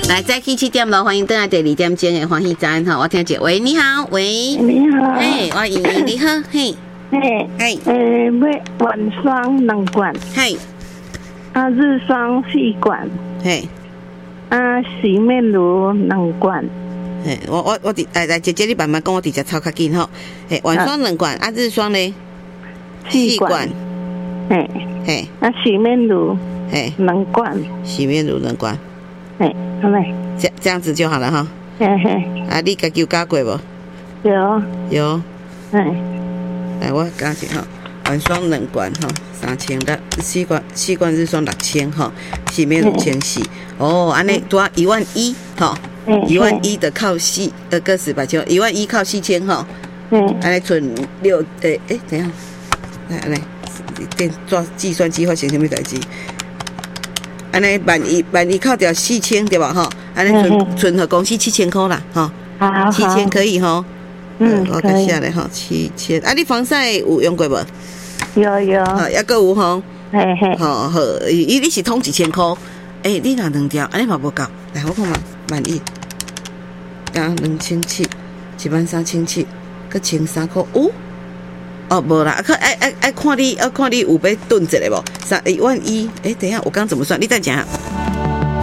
来，早起7点咯，欢迎登来第2点钟的欢喜站哈。我听一喂，你好，喂， 你好， 嘿，我莹莹，你好，嘿， 嘿，要晚霜2罐， 嘿， 日霜4罐， 嘿， 洗面乳2罐。 嘿，我来姐姐，你慢慢跟我直接抄较紧吼。嘿，晚霜2罐，日霜呢4罐，嘿， 洗面乳嘿 2罐， 洗面乳2罐， 嘿，好嘞， 这样子就好了哈。 嘿嘿， 你家己有加过无？有，来我加一哈，晚霜2罐哈，4罐日霜6000哈，洗面乳1000哦，安尼多11000哈。11000的靠个400千，11000靠4000哈，安尼存6等一下，来，电做计算机发生什么代志？安尼11000靠掉4000对吧？哈，安尼存和公司7000块啦，哈，7000可以哈，我甲写咧哈，7000，你防晒有用过无？ 有， 抑个有吼， 嘿， 好，你是通1000块，你若2条，安尼嘛无够，来我看嘛，11000。加2700，13000，搁1300块无啦，爱看你有要顿一个无？11000，等一下我刚怎么算？你再讲。